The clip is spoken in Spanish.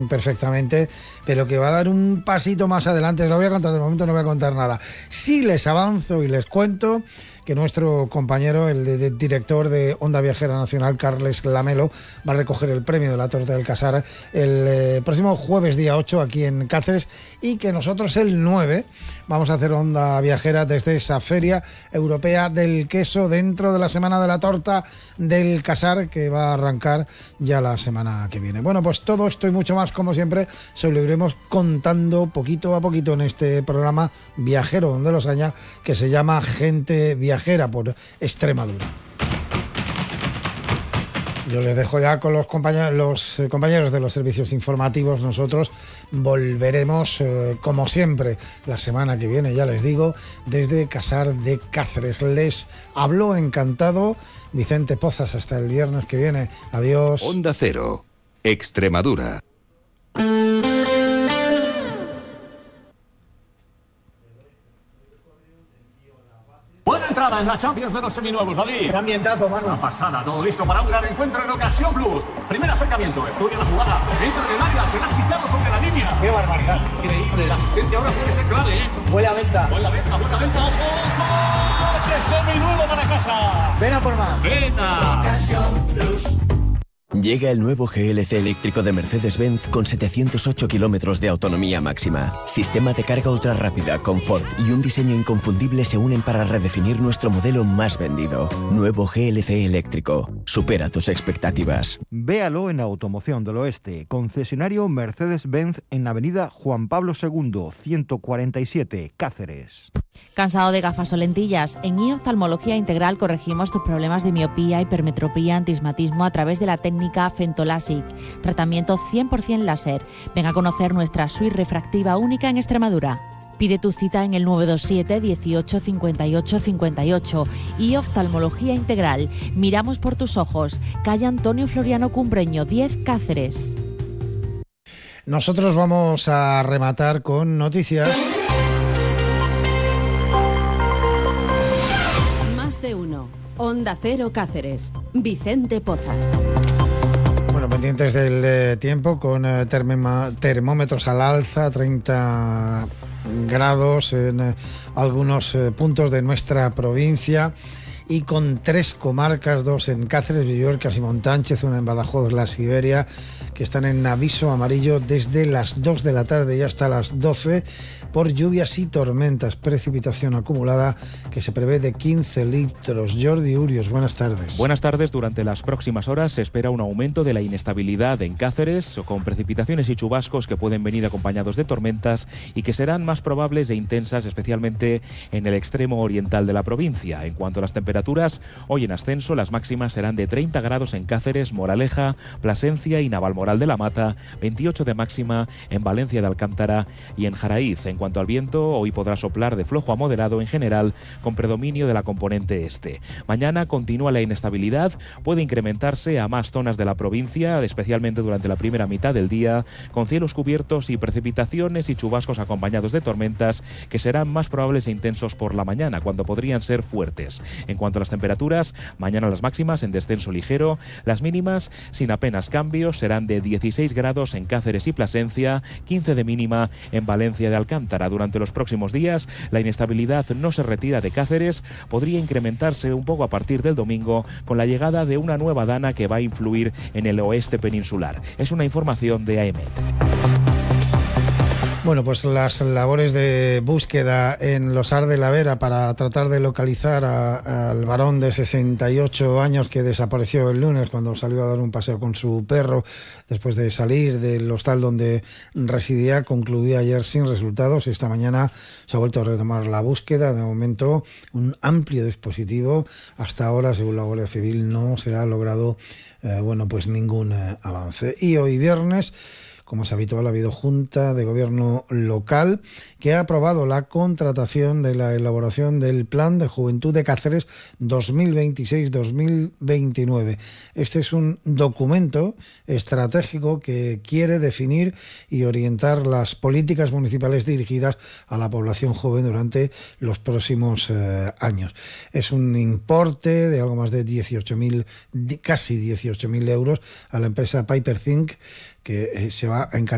perfectamente, pero que va a dar un pasito más adelante. Os lo voy a contar, de momento no voy a contar nada. Sí les avanzo y les cuento que nuestro compañero, el director de Onda Viajera Nacional, Carles Lamelo, va a recoger el premio de la Torta del Casar el próximo jueves día 8 aquí en Cáceres, y que nosotros el 9 vamos a hacer Onda Viajera desde esa Feria Europea del Queso dentro de la Semana de la Torta del Casar, que va a arrancar ya la semana que viene. Bueno, pues todo esto y mucho más, como siempre, se lo iremos contando poquito a poquito en este programa viajero de Losaña, que se llama Gente Viajera por Extremadura. Yo les dejo ya con los compañeros de los servicios informativos. Nosotros volveremos, como siempre, la semana que viene, ya les digo, desde Casar de Cáceres. Les habló encantado Vicente Pozas. Hasta el viernes que viene. Adiós. Onda Cero, Extremadura. Buena entrada en la Champions de los seminuevos, David. Qué ambientazo, mano. Una pasada, todo listo para un gran encuentro en Ocasión Plus. Primer acercamiento, estudia la jugada, entra en el área, se la ha quitado sobre la línea. Qué barbaridad. Increíble, la asistencia ahora puede ser clave, Buena venta. Buena venta, ojo. ¡Coche seminuevo para casa! Ven a por más. ¡Venta! Ocasión Plus. Llega el nuevo GLC eléctrico de Mercedes-Benz con 708 kilómetros de autonomía máxima. Sistema de carga ultra rápida, confort y un diseño inconfundible se unen para redefinir nuestro modelo más vendido. Nuevo GLC eléctrico. Supera tus expectativas. Véalo en Automoción del Oeste, concesionario Mercedes-Benz en Avenida Juan Pablo II, 147, Cáceres. ¿Cansado de gafas o lentillas? En iOftalmología Integral corregimos tus problemas de miopía, hipermetropía, antismatismo a través de la técnica Fentolásic. Tratamiento 100% láser. Ven a conocer nuestra suite refractiva única en Extremadura. Pide tu cita en el 927 18 58 58. iOftalmología Integral. Miramos por tus ojos. Calle Antonio Floriano Cumbreño, 10, Cáceres. Nosotros vamos a rematar con noticias. Onda Cero Cáceres. Vicente Pozas. Bueno, pendientes del tiempo, con termómetros al alza, 30 grados en algunos puntos de nuestra provincia, y con 3 comarcas, 2 en Cáceres, Villorcas y Montánchez, una en Badajoz, la Siberia, que están en aviso amarillo desde las 2 de la tarde y hasta las 12 por lluvias y tormentas. Precipitación acumulada que se prevé de 15 litros. Jordi Urios, buenas tardes. Buenas tardes. Durante las próximas horas se espera un aumento de la inestabilidad en Cáceres, con precipitaciones y chubascos que pueden venir acompañados de tormentas y que serán más probables e intensas, especialmente en el extremo oriental de la provincia. En cuanto a las temperaturas, hoy en ascenso, las máximas serán de 30 grados en Cáceres, Moraleja, Plasencia y Navalmoral de la Mata, 28 de máxima en Valencia de Alcántara y en Jaraíz. En cuanto al viento, hoy podrá soplar de flojo a moderado en general, con predominio de la componente este. Mañana continúa la inestabilidad, puede incrementarse a más zonas de la provincia, especialmente durante la primera mitad del día, con cielos cubiertos y precipitaciones y chubascos acompañados de tormentas que serán más probables e intensos por la mañana, cuando podrían ser fuertes. En cuanto a las temperaturas, mañana las máximas en descenso ligero, las mínimas sin apenas cambios serán de 16 grados en Cáceres y Plasencia, 15 de mínima en Valencia de Alcántara. Durante los próximos días, la inestabilidad no se retira de Cáceres, podría incrementarse un poco a partir del domingo con la llegada de una nueva dana que va a influir en el oeste peninsular. Es una información de AEMET. Bueno, pues las labores de búsqueda en Losar de la Vera para tratar de localizar al varón de 68 años que desapareció el lunes cuando salió a dar un paseo con su perro después de salir del hostal donde residía, concluía ayer sin resultados. Esta mañana se ha vuelto a retomar la búsqueda. De momento, un amplio dispositivo. Hasta ahora, según la Guardia Civil, no se ha logrado pues ningún avance. Y hoy viernes, como es habitual, ha habido Junta de Gobierno local que ha aprobado la contratación de la elaboración del Plan de Juventud de Cáceres 2026-2029. Este es un documento estratégico que quiere definir y orientar las políticas municipales dirigidas a la población joven durante los próximos años. Es un importe de algo más de casi 18.000 euros a la empresa Piper Think, que se va a encargar